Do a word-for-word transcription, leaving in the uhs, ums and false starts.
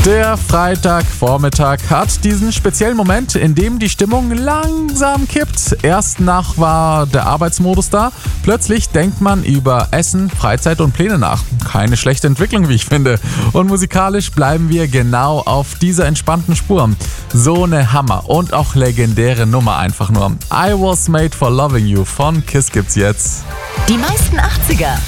Der Freitagvormittag hat diesen speziellen Moment, in dem die Stimmung langsam kippt. Erst nach war der Arbeitsmodus da. Plötzlich denkt man über Essen, Freizeit und Pläne nach. Keine schlechte Entwicklung, wie ich finde. Und musikalisch bleiben wir genau auf dieser entspannten Spur. So eine Hammer und auch legendäre Nummer einfach nur. I Was Made for Loving You von Kiss gibt's jetzt. Die meisten achtziger